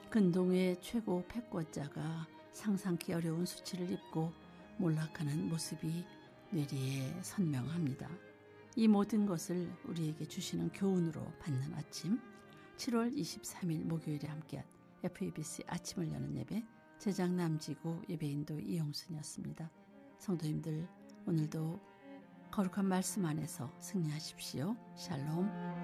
근동의 최고 패권자가 상상기 어려운 수치를 입고 몰락하는 모습이 뇌리에 선명합니다. 이 모든 것을 우리에게 주시는 교훈으로 받는 아침, 7월 23일 목요일에 함께한 FEBC 아침을 여는 예배, 제작 남지구 예배인도 이용순이었습니다. 성도님들, 오늘도 거룩한 말씀 안에서 승리하십시오. 샬롬.